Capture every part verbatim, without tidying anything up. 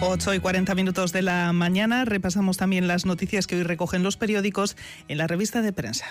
ocho y cuarenta minutos de la mañana. Repasamos también las noticias que hoy recogen los periódicos en la revista de prensa.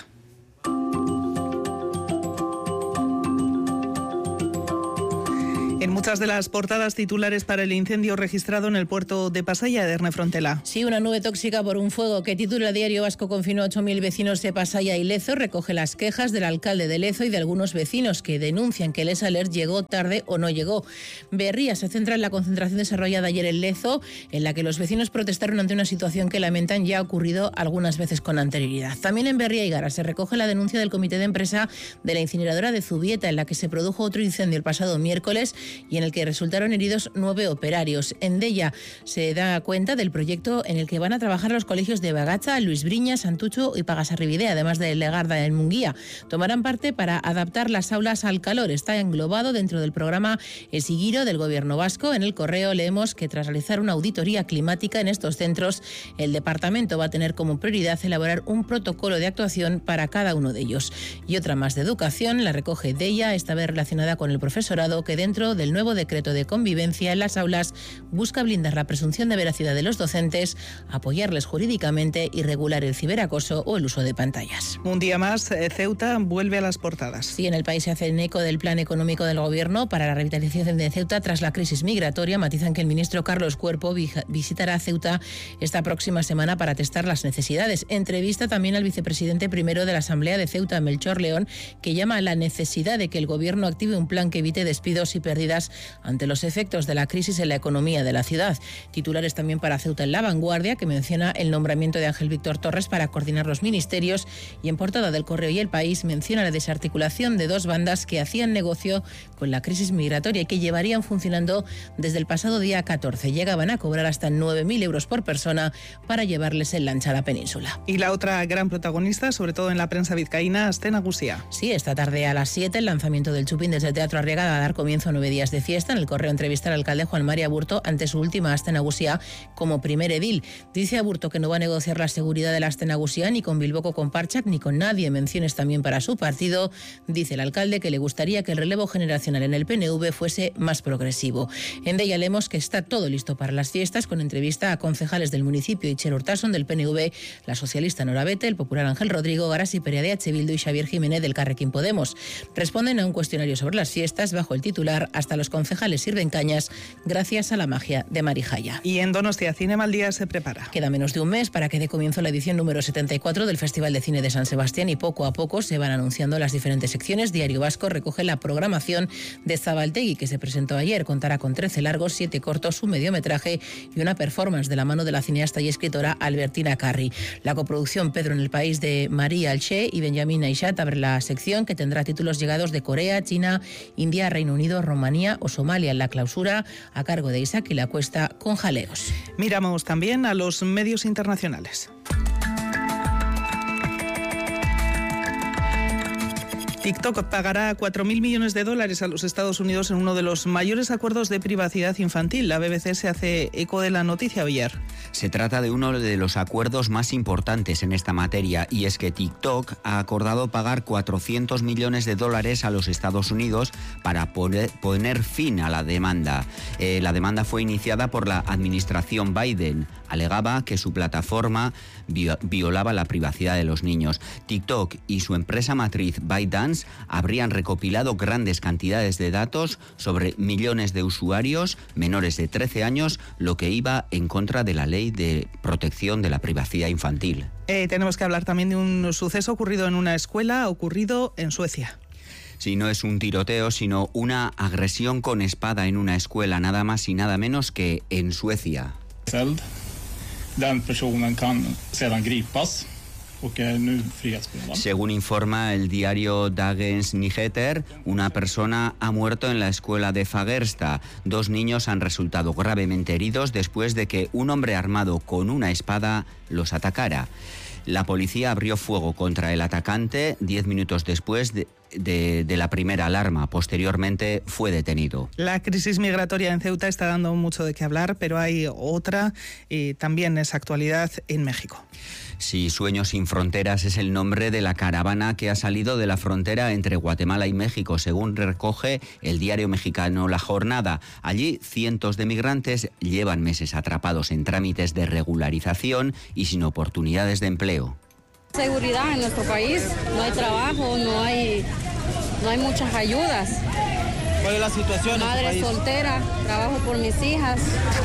En muchas de las portadas titulares para el incendio registrado en el puerto de Pasaia de Erne Frontela. Sí, una nube tóxica por un fuego que titula el Diario Vasco confinó a ocho mil vecinos de Pasaia y Lezo. Recoge las quejas del alcalde de Lezo y de algunos vecinos que denuncian que el EsAler llegó tarde o no llegó. Berría se centra en la concentración desarrollada ayer en Lezo, en la que los vecinos protestaron ante una situación que lamentan ya ha ocurrido algunas veces con anterioridad. También en Berría y Gara se recoge la denuncia del comité de empresa de la incineradora de Zubieta, en la que se produjo otro incendio el pasado miércoles y en el que resultaron heridos nueve operarios. En Della se da cuenta del proyecto en el que van a trabajar los colegios de Bagacha, Luis Briñas, Santucho y Pagasarribidea, además de Legarda en Munguía. Tomarán parte para adaptar las aulas al calor. Está englobado dentro del programa Esigiro del Gobierno vasco. En El Correo leemos que tras realizar una auditoría climática en estos centros, el departamento va a tener como prioridad elaborar un protocolo de actuación para cada uno de ellos. Y otra más de educación la recoge Della, esta vez relacionada con el profesorado, que dentro del nuevo decreto de convivencia en las aulas busca blindar la presunción de veracidad de los docentes, apoyarles jurídicamente y regular el ciberacoso o el uso de pantallas. Un día más, Ceuta vuelve a las portadas. Sí, en El País se hacen eco del plan económico del Gobierno para la revitalización de Ceuta tras la crisis migratoria. Matizan que el ministro Carlos Cuerpo visitará Ceuta esta próxima semana para testar las necesidades. Entrevista también al vicepresidente primero de la Asamblea de Ceuta, Melchor León, que llama a la necesidad de que el Gobierno active un plan que evite despidos y pérdidas ante los efectos de la crisis en la economía de la ciudad. Titulares también para Ceuta en La Vanguardia, que menciona el nombramiento de Ángel Víctor Torres para coordinar los ministerios, y en portada del Correo y El País menciona la desarticulación de dos bandas que hacían negocio con la crisis migratoria y que llevarían funcionando desde el pasado día catorce. Llegaban a cobrar hasta nueve mil euros por persona para llevarles en lancha a la península. Y la otra gran protagonista, sobre todo en la prensa vizcaína, Aste Nagusia. Sí, esta tarde a las siete el lanzamiento del Chupín desde el Teatro Arriaga va a dar comienzo a nueve días de fiesta. En El Correo entrevista al alcalde Juan Mari Aburto ante su última Aste Nagusia como primer edil. Dice Aburto que no va a negociar la seguridad de la Aste Nagusia ni con Bilboko con Parchak ni con nadie. Menciones también para su partido. Dice el alcalde que le gustaría que el relevo generacional en el P N V fuese más progresivo. En Della leemos que está todo listo para las fiestas, con entrevista a concejales del municipio Itxer Urtasun del P N V, la socialista Nora Bete, el popular Ángel Rodrigo, Garasi Perea de H. Bildu y Xavier Jiménez del Carrequín Podemos. Responden a un cuestionario sobre las fiestas bajo el titular "Hasta los concejales sirven cañas gracias a la magia de Marijaya". Y en Donostia, Cinema al Día se prepara. Queda menos de un mes para que dé comienzo la edición número setenta y cuatro del Festival de Cine de San Sebastián y poco a poco se van anunciando las diferentes secciones. Diario Vasco recoge la programación de Zabaltegui, que se presentó ayer. Contará con trece largos, siete cortos, un mediometraje y una performance de la mano de la cineasta y escritora Albertina Carri. La coproducción Pedro en el País de María Alché y Benjamín Aishat abre la sección, que tendrá títulos llegados de Corea, China, India, Reino Unido, Rumanía o Somalia. En la clausura, a cargo de Isaac y la Cuesta, con jaleos. Miramos también a los medios internacionales. TikTok pagará cuatro mil millones de dólares a los Estados Unidos en uno de los mayores acuerdos de privacidad infantil. La B B C se hace eco de la noticia ayer. Se trata de uno de los acuerdos más importantes en esta materia, y es que TikTok ha acordado pagar cuatrocientos millones de dólares a los Estados Unidos para poner, poner fin a la demanda. Eh, la demanda fue iniciada por la administración Biden. Alegaba que su plataforma violaba la privacidad de los niños. TikTok y su empresa matriz ByteDance habrían recopilado grandes cantidades de datos sobre millones de usuarios menores de trece años, lo que iba en contra de la ley de protección de la privacidad infantil. Eh, tenemos que hablar también de un suceso ocurrido en una escuela, ocurrido en Suecia. Sí, no es un tiroteo, sino una agresión con espada en una escuela, nada más y nada menos que en Suecia. Den personen kan sedan gripas och är nu frihetsberövad. Según informa el diario Dagens Nyheter, una persona ha muerto en la escuela de Fagersta. Dos niños han resultado gravemente heridos después de que un hombre armado con una espada los atacara. La policía abrió fuego contra el atacante diez minutos después de de, de la primera alarma. Posteriormente fue detenido. La crisis migratoria en Ceuta está dando mucho de qué hablar, pero hay otra y también es actualidad en México. Sí, Sueños sin Fronteras es el nombre de la caravana que ha salido de la frontera entre Guatemala y México, según recoge el diario mexicano La Jornada. Allí, cientos de migrantes llevan meses atrapados en trámites de regularización y sin oportunidades de empleo. Seguridad en nuestro país, no hay trabajo, no hay, no hay muchas ayudas. ¿Cuál es la situación? Madre soltera, trabajo por mis hijas.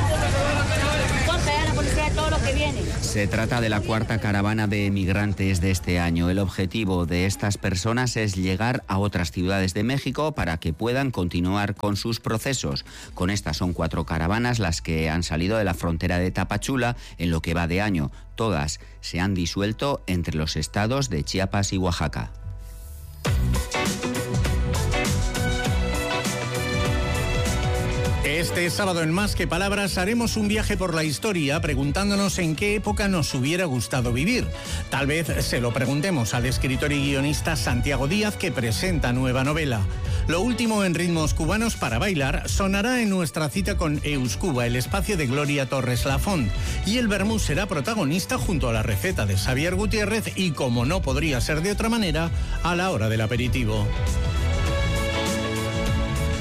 Todo lo que viene. Se trata de la cuarta caravana de migrantes de este año. El objetivo de estas personas es llegar a otras ciudades de México para que puedan continuar con sus procesos. Con estas son cuatro caravanas las que han salido de la frontera de Tapachula en lo que va de año. Todas se han disuelto entre los estados de Chiapas y Oaxaca. Este sábado en Más que Palabras haremos un viaje por la historia preguntándonos en qué época nos hubiera gustado vivir. Tal vez se lo preguntemos al escritor y guionista Santiago Díaz, que presenta nueva novela. Lo último en ritmos cubanos para bailar sonará en nuestra cita con Euscuba, el espacio de Gloria Torres Lafont. Y el vermú será protagonista junto a la receta de Xavier Gutiérrez y, como no podría ser de otra manera, a la hora del aperitivo.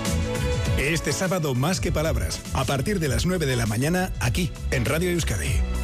Este sábado Más que Palabras, a partir de las nueve de la mañana, aquí, en Radio Euskadi.